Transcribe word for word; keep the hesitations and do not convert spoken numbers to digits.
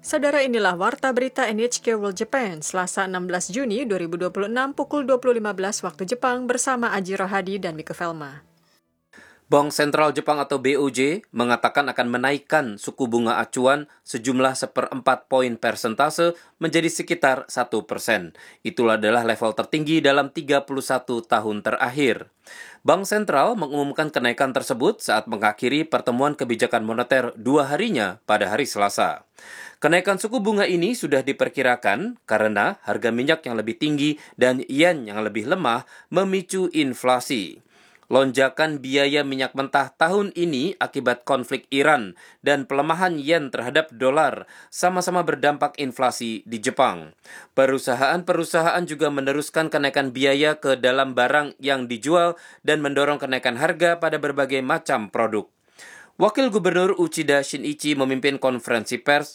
Saudara, inilah Warta Berita N H K World Japan, Selasa enam belas Juni dua ribu dua puluh enam pukul dua puluh lima belas waktu Jepang bersama Aji Rohadi dan Mika Velma. Bank Sentral Jepang atau B O J mengatakan akan menaikkan suku bunga acuan sejumlah seperempat poin persentase menjadi sekitar satu persen. Itulah adalah level tertinggi dalam tiga puluh satu tahun terakhir. Bank Sentral mengumumkan kenaikan tersebut saat mengakhiri pertemuan kebijakan moneter dua harinya pada hari Selasa. Kenaikan suku bunga ini sudah diperkirakan karena harga minyak yang lebih tinggi dan yen yang lebih lemah memicu inflasi. Lonjakan biaya minyak mentah tahun ini akibat konflik Iran dan pelemahan yen terhadap dolar sama-sama berdampak inflasi di Jepang. Perusahaan-perusahaan juga meneruskan kenaikan biaya ke dalam barang yang dijual dan mendorong kenaikan harga pada berbagai macam produk. Wakil Gubernur Uchida Shinichi memimpin konferensi pers